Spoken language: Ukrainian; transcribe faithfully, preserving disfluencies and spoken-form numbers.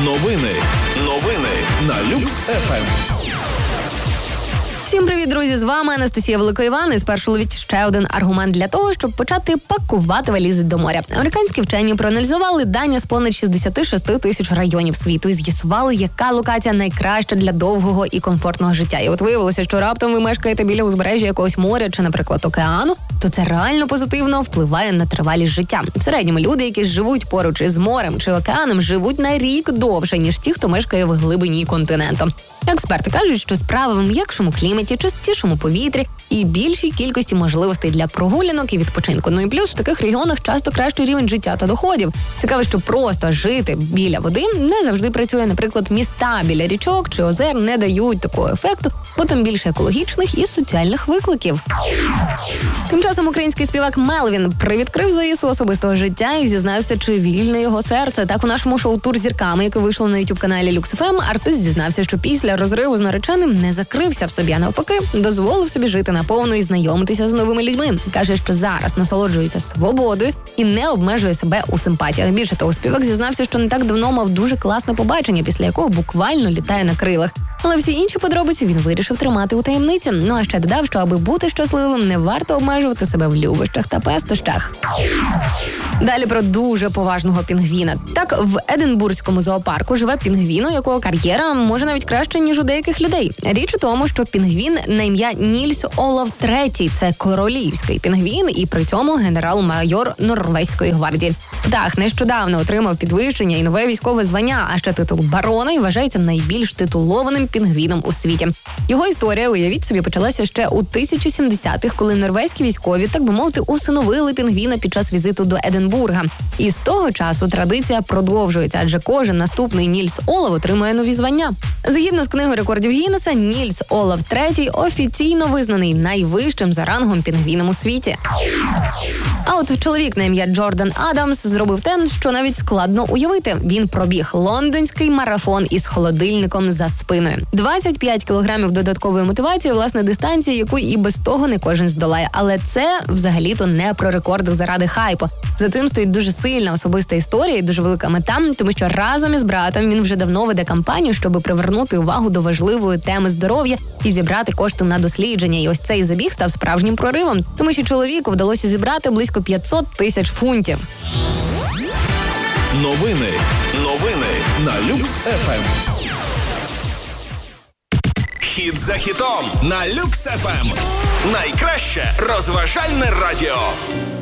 Новини. Новини на Люкс еф ем. Всім привіт, друзі! З вами Анастасія Великоїван. І спершу ловіть ще один аргумент для того, щоб почати пакувати валізи до моря. Американські вчені проаналізували дані з понад шістдесят шість тисяч районів світу і з'ясували, яка локація найкраща для довгого і комфортного життя. І от виявилося, що раптом ви мешкаєте біля узбережжя якогось моря чи, наприклад, океану, то це реально позитивно впливає на тривалість життя. В середньому люди, які живуть поруч із морем чи океаном, живуть на рік довше, ніж ті, хто мешкає в глибині континенту. Експерти кажуть, що справа в м'якшому кліматі, чистішому повітрі і більшій кількості можливостей для прогулянок і відпочинку. Ну і плюс в таких регіонах часто кращий рівень життя та доходів. Цікаво, що просто жити біля води не завжди працює. Наприклад, міста біля річок чи озер не дають такого ефекту, бо там більше екологічних і соціальних викликів. Тим часом український співак Мелвін привідкрив завісу особистого життя і зізнався, чи вільне його серце. Так, у нашому шоу «Тур зірками», яке вийшло на ютуб-каналі Люкс еф ем, артист зізнався, що після розриву з нареченим не закрився в собі, а навпаки, дозволив собі жити наповну і знайомитися з новими людьми. Каже, що зараз насолоджується свободою і не обмежує себе у симпатіях. Більше того, співак зізнався, що не так давно мав дуже класне побачення, після якого буквально літає на крилах. Але всі інші подробиці він вирішив тримати у таємниці. Ну а ще додав, що аби бути щасливим, не варто обмежувати себе в любощах та пестощах. Далі про дуже поважного пінгвіна. Так, в Единбурзькому зоопарку живе пінгвін, у якого кар'єра може навіть краще, ніж у деяких людей. Річ у тому, що пінгвін на ім'я Нільс Олав третій – це королівський пінгвін і при цьому генерал-майор Норвезької гвардії. Птах нещодавно отримав підвищення і нове військове звання, а ще титул барона і вважається найбільш титулованим пінгвіном у світі. Його історія, уявіть собі, почалася ще у тисяча сімдесятих, коли норвезькі військові, так би мовити, усиновили пінгвіна під час візиту до Единбурга. І з того часу традиція продовжується, адже кожен наступний Нільс Олав отримує нові звання. Згідно з книгою рекордів Гіннеса, Нільс Олав третій офіційно визнаний найвищим за рангом пінгвіном у світі. А от чоловік на ім'я Джордан Адамс зробив те, що навіть складно уявити. Він пробіг лондонський марафон із холодильником за спиною. двадцять п'ять кілограмів додаткової мотивації, власне, дистанції, яку і без того не кожен здолає. Але це взагалі-то не про рекорди заради хайпу. За цим стоїть дуже сильна особиста історія і дуже велика мета, тому що разом із братом він вже давно веде кампанію, щоб привернути увагу до важливої теми здоров'я і зібрати кошти на дослідження. І ось цей забіг став справжнім проривом, тому що чоловіку вдалося зібрати близько п'ятсот тисяч фунтів. Новини. Новини на Люкс еф ем. Хіт за хітом на Люкс еф ем. Найкраще розважальне радіо.